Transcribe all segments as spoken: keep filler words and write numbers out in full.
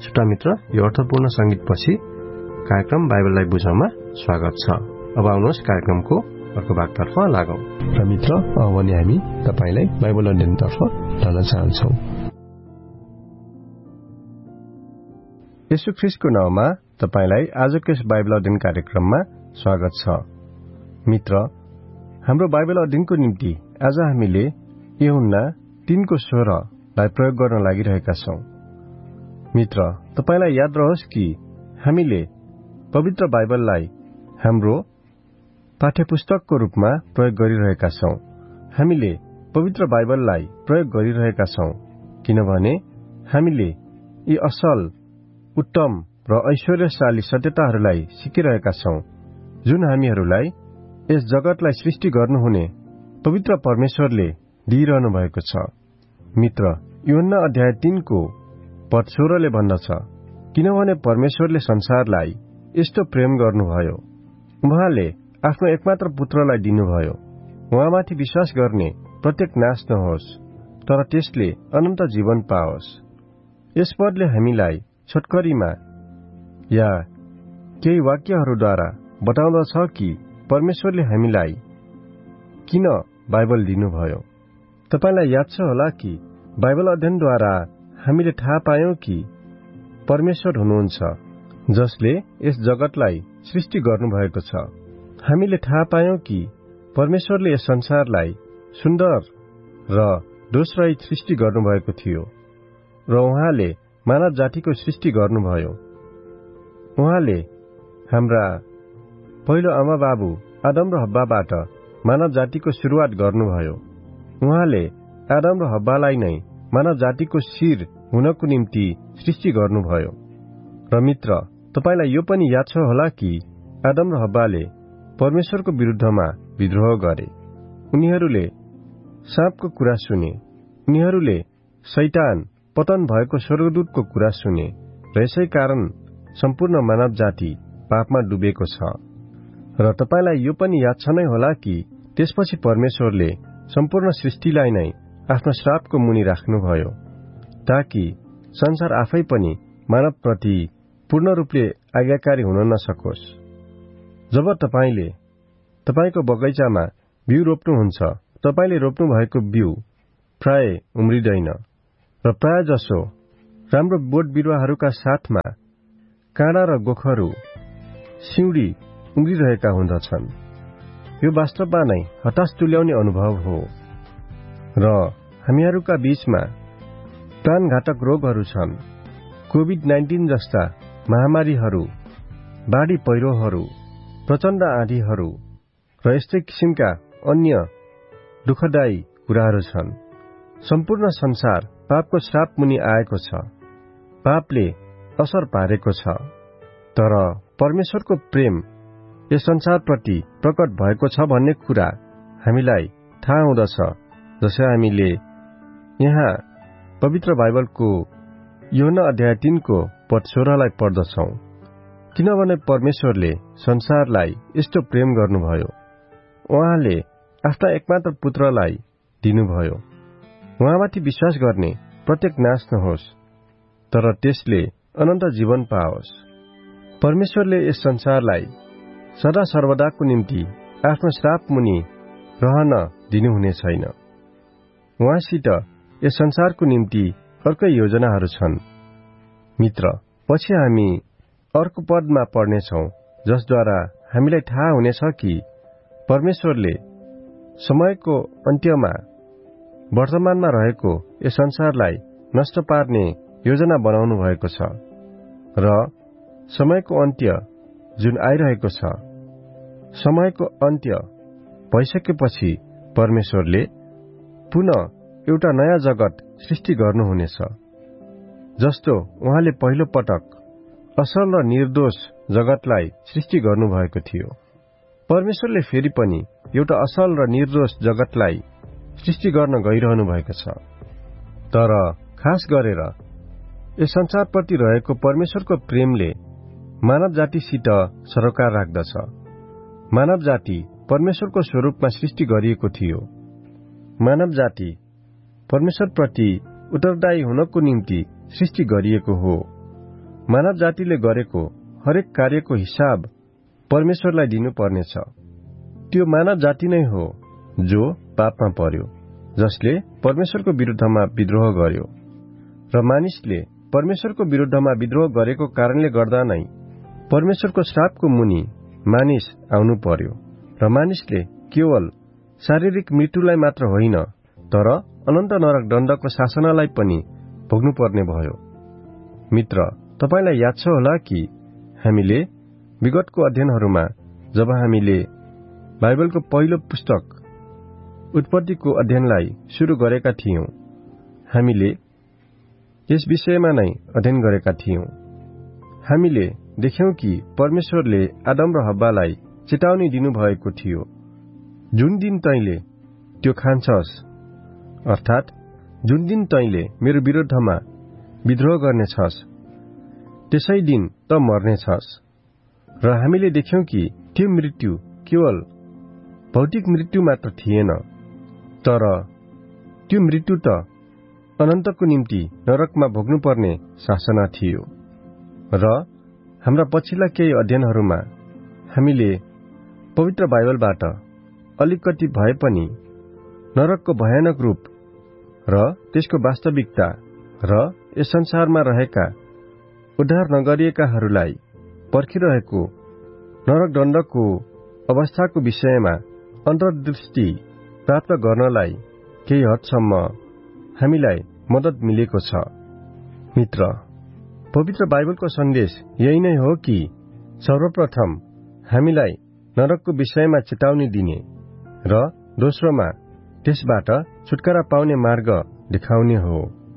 श्रोता मित्र, यो अर्थपूर्ण संगीतपछि कार्यक्रम बाइबललाई बुझाउमा स्वागत छ। अब आउनुहोस् कार्यक्रमको अर्को भागतर्फ लागौं। र मित्र, अब भने हामी तपाईलाई बाइबल अध्ययनतर्फ लान चाहन्छौं। येशू ख्रीष्टको नाममा तपाईलाई आजको यस बाइबल अध्ययन कार्यक्रममा स्वागत छ। मित्र, हाम्रो बाइबल अध्ययनको निम्ति आज हामीले यूहन्ना तीन को सोह्रलाई प्रयोग गर्न लागिरहेका छौं। मित्र, तपाईलाई याद रहोस् कि हामीले पवित्र बाइबललाई हाम्रो पाठ्यपुस्तकको रूपमा प्रयोग गरिरहेका छौं। हामीले पवित्र बाइबललाई प्रयोग गरिरहेका छौं किनभने हामीले यी असल, उत्तम र ऐश्वर्यशाली सत्यताहरूलाई सिकिरहेका छौं जुन हामीहरूलाई यस जगतलाई सृष्टि गर्नुहुने पवित्र परमेश्वरले दिइरहनु भएको छ। मित्र, यूहन्ना अध्याय तीन को पद सोह्रले भन्दछ, किनभने परमेश्वरले संसारलाई यस्तो प्रेम गर्नुभयो, उहाँले आफ्नो एकमात्र पुत्रलाई दिनुभयो, उहाँमाथि विश्वास गर्ने प्रत्येक नाश नहोस् तर त्यसले अनन्त जीवन पाओस्। यस पदले हामीलाई छोटकरीमा या केही वाक्यहरूद्वारा बताउँदछ कि परमेश्वरले हामीलाई किन बाइबल दिनुभयो। तपाईलाई याद छ होला कि बाइबल अध्ययनद्वारा हामीले थाहा पायौं कि परमेश्वर हुनुहुन्छ जसले यस जगतलाई सृष्टि गर्नुभएको छ। हामीले थाहा पायौं कि परमेश्वरले यस संसारलाई सुन्दर र दोषरहित सृष्टि गर्नुभएको थियो र उहाँले मानव जातिको सृष्टि गर्नुभयो। उहाँले हाम्रा पहिलो आमा बाबु आदम र हब्बाबाट मानव जातिको सुरुवात गर्नुभयो। उहाँले आदम र हब्बालाई नै मानव जातिको शिर हुनको निम्ति सृष्टि गर्नुभयो। र मित्र, तपाईलाई यो पनि याद छ होला कि आदम र हब्बाले परमेश्वरको विरुद्धमा विद्रोह गरे। उनीहरूले साँपको कुरा सुने, उनीहरूले शैतान पतन भएको स्वर्गदूतको कुरा सुने र यसै कारण सम्पूर्ण मानव जाति पापमा डुबेको छ। र तपाईलाई यो पनि याद छ नै होला कि त्यसपछि परमेश्वरले सम्पूर्ण सृष्टिलाई नै आफ्नो श्रापको मुनि राख्नुभयो ताकि संसार आफै पनि मानवप्रति पूर्ण रूपले आज्ञाकारी हुन नसकोस्। जब तपाईले तपाईको बगैँचामा बिउ रोप्नुहुन्छ, तपाईले रोप्नु भएको बिउ प्राय उम्रिदैन र प्राय जसो राम्रो बोट बिरुवाहरूका साथमा काँडा र गोखहरू, सिउँडी उम्रिरहेका हुँदछन्। यो वास्तवमा नै हताश तुल्याउने अनुभव हो र हामीहरूका बीचमा प्राणघातक रोगहरू छन्। कोभिड नाइन्टीन जस्ता महामारीहरू, बाढी पहिरोहरू, प्रचण्ड आँधीहरू र यस्तै किसिमका अन्य दुःखदायी कुराहरू छन्। सम्पूर्ण संसार पापको श्राप मुनि आएको छ। पापले असर पारेको छ, तर परमेश्वरको प्रेम यस संसारप्रति प्रकट भएको छ भन्ने कुरा हामीलाई थाहा हुँदछ जसै हामीले यहाँ पवित्र बाइबलको यूहन्ना अध्याय तीन को पद सोह्रलाई पढ्दछौं। किनभने परमेश्वरले संसारलाई यस्तो प्रेम गर्नुभयो, उहाँले आफ्ना एकमात्र पुत्रलाई दिनुभयो, उहाँमाथि विश्वास गर्ने प्रत्येक नाश नहोस् तर त्यसले अनन्त जीवन पाओस्। परमेश्वरले यस संसारलाई सदा सर्वदाको निम्ति आफ्नो श्राप मुनि रहन दिनुहुने छैन। उहाँसित यस संसारको निम्ति अर्कै योजनाहरू छन्। मित्र, पछि हामी अर्को पदमा पढ्नेछौं जसद्वारा हामीलाई थाहा हुनेछ कि परमेश्वरले समयको अन्त्यमा वर्तमानमा रहेको यस संसारलाई नष्ट पार्ने योजना बनाउनु भएको छ र समयको अन्त्य जुन आइरहेको छ, समयको अन्त्य भइसकेपछि परमेश्वरले पुनः एउटा नयाँ जगत सृष्टि गर्नुहुनेछ जस्तो उहाँले पहिलो पटक असल र निर्दोष जगतलाई सृष्टि गर्नुभएको थियो। परमेश्वरले फेरि पनि एउटा असल र निर्दोष जगतलाई सृष्टि गर्न गइरहनु भएको छ। तर खास गरेर यस संसारप्रति रहेको परमेश्वरको प्रेमले मानव जातिसित सरोकार राख्दछ। मानव जाति परमेश्वरको स्वरूपमा सृष्टि गरिएको थियो। मानव जाति परमेश्वरप्रति उत्तरदायी हुनको निम्ति सृष्टि गरिएको हो मानव जातिले गरेको हरेक कार्यको हिसाब परमेश्वरलाई दिनुपर्नेछ। त्यो मानव जाति नै हो जो पापमा पर्यो, जसले परमेश्वरको विरुद्धमा विद्रोह गर्यो, र मानिसले परमेश्वरको विरुद्धमा विद्रोह गरेको कारणले गर्दा नै परमेश्वरको श्रापको मुनि मानिस आउनु पर्यो, र मानिसले केवल शारीरिक मृत्युलाई मात्र होइन तर अनन्त नरक दण्डको शासनालाई पनि भोग्नुपर्ने भयो। मित्र, तपाईलाई याद छ होला कि हामीले विगतको अध्ययनहरूमा जब हामीले बाइबलको पहिलो पुस्तक उत्पत्तिको अध्ययनलाई शुरू गरेका थियौं, हामीले यस विषयमा नै अध्ययन गरेका थियौं। हामीले देख्यौं कि परमेश्वरले आदम र हव्वालाई चेतावनी दिनुभएको थियो, जुन दिन तैँले त्यो खान्छस्, अर्थात जुन दिन तैँले मेरो विरुद्धमा विद्रोह गर्नेछस्, त्यसै दिन त मर्नेछस्। र हामीले देख्यौं कि त्यो मृत्यु केवल भौतिक मृत्यु मात्र थिएन, तर त्यो मृत्यु त अनन्तको निम्ति नरकमा भोग्नुपर्ने शासना थियो। र हाम्रा पछिल्ला केही अध्ययनहरूमा हामीले पवित्र बाइबलबाट अलिकति भए पनि नरकको भयानक रूप र त्यसको वास्तविकता र यस संसारमा रहेका उद्धार नगरिएकाहरूलाई पर्खिरहेको नरक दण्डको अवस्थाको विषयमा अन्तर्दृष्टि प्राप्त गर्नलाई केही हदसम्म हामीलाई मद्दत मिलेको छ। मित्र, पवित्र बाइबलको सन्देश यही नै हो कि सर्वप्रथम हामीलाई नरकको विषयमा चेतावनी दिने र दोस्रोमा त्यसबाट छुटकारा पाउने मार्ग देखाउने हो।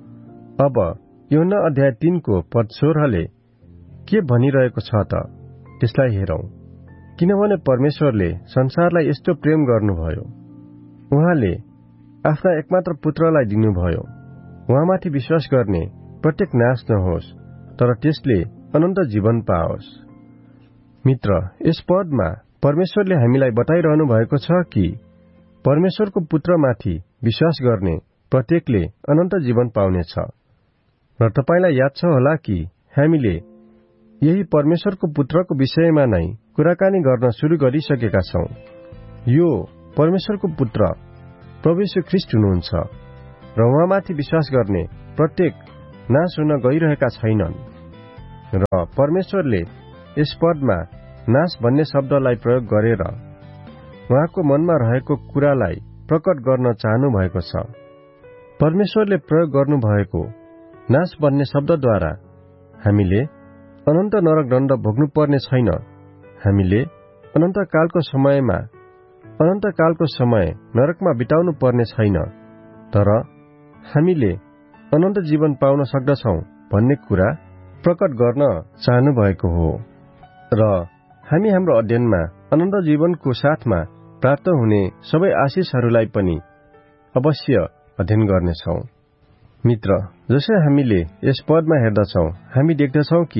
अब यूहन्ना अध्याय तीनको पद सोह्रले के भनिरहेको छ त त्यसलाई हेरौं। किनभने परमेश्वरले संसारलाई यस्तो प्रेम गर्नुभयो, उहाँले आफ्ना एकमात्र पुत्रलाई दिनुभयो, उहाँमाथि विश्वास गर्ने प्रत्येक नाश नहोस् तर त्यसले अनन्त जीवन पाओस्। मित्र, यस पदमा परमेश्वरले हामीलाई बताइरहनु भएको छ कि परमेश्वरको पुत्रमाथि विश्वास गर्ने प्रत्येकले अनन्त जीवन पाउनेछ। र तपाईलाई याद छ होला कि हामीले यही परमेश्वरको पुत्रको विषयमा नै कुराकानी गर्न शुरू गरिसकेका छौं। यो परमेश्वरको पुत्र प्रभु येशू ख्रीष्ट हुनुहुन्छ र उहाँमाथि विश्वास गर्ने प्रत्येक नाश हुन गइरहेका छैनन्। र परमेश्वरले यस पदमा नाश भन्ने शब्दलाई प्रयोग गरेर उहाँको मनमा रहेको कुरालाई प्रकट गर्न चाहनु भएको छ। परमेश्वरले प्रयोग गर्नुभएको नाश भन्ने शब्दद्वारा हामीले अनन्त नरक दण्ड भोग्नुपर्ने छैन। हामीले अनन्तकालको समयमा अनन्तकालको समय नरकमा बिताउनु पर्ने छैन, तर हामीले अनन्त जीवन पाउन सक्दछौं भन्ने कुरा प्रकट गर्न चाहनु भएको हो। र हामी हाम्रो अध्ययनमा अनन्त जीवनको साथमा प्राप्त हुने सबै आशिषहरूलाई पनि अवश्य अध्ययन गर्नेछौं। मित्र, जसै हामीले यस पदमा हेर्दछौं, हामी देख्दछौं कि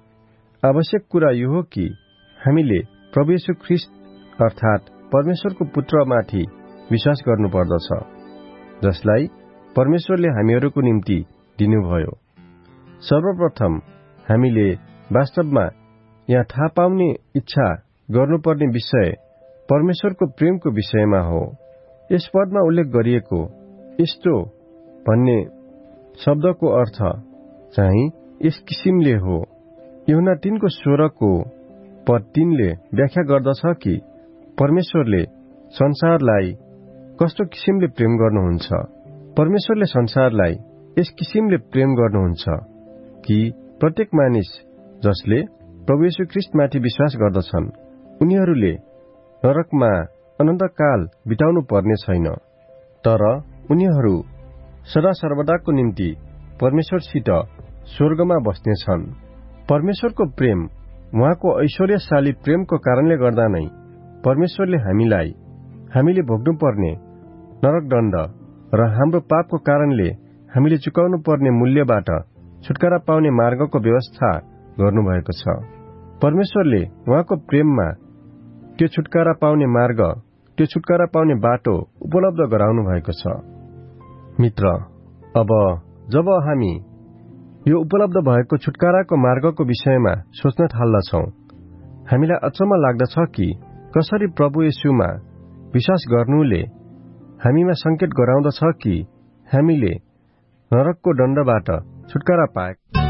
आवश्यक कुरा यो हो कि हामीले प्रभु येशू ख्रीष्ट अर्थात परमेश्वरको पुत्रमाथि विश्वास गर्नुपर्दछ, जसलाई परमेश्वरले हामीहरूको निम्ति दिनुभयो। सर्वप्रथम हामीले वास्तवमा यहाँ थाहा पाउने इच्छा गर्नुपर्ने विषय परमेश्वरको प्रेमको विषयमा हो। यस पदमा उल्लेख गरिएको यस्तो भन्ने शब्दको अर्थ चाहिँ यस किसिमले हो। यूहन्ना तीनको सोह्रको पद तीनले व्याख्या गर्दछ कि परमेश्वरले संसारलाई कस्तो किसिमले प्रेम गर्नुहुन्छ। परमेश्वरले संसारलाई यस किसिमले प्रेम गर्नुहुन्छ कि प्रत्येक मानिस जसले प्रभु येशू ख्रीष्टमाथि विश्वास गर्दछन् उनीहरूले नरकमा अनन्तकाल बिताउनु पर्ने छैन, तर उनीहरू सदा सर्वदाको निम्ति परमेश्वरसित स्वर्गमा बस्नेछन्। परमेश्वरको प्रेम उहाँको ऐश्वर्यशाली प्रेमको कारणले गर्दा नै परमेश्वरले हामीलाई हामीले भोग्नुपर्ने नरक दण्ड र हाम्रो पापको कारणले हामीले चुकाउनु पर्ने मूल्यबाट छुटकारा पाउने मार्गको व्यवस्था गर्नुभएको छ। परमेश्वरले उहाँको प्रेममा त्यो छुटकारा पाउने मार्ग, त्यो छुटकारा पाउने बाटो उपलब्ध गराउनु भएको छ। मित्र, अब जब हामी यो उपलब्ध भएको छुटकाराको मार्गको विषयमा सोच्न थाल्दछौं। हामीलाई अचम्म लाग्दछ कि कसरी प्रभु येशूमा विश्वास गर्नुले हामीमा संकेत गराउँदछ कि हामीले नरकको दण्डबाट छुटकारा पाए।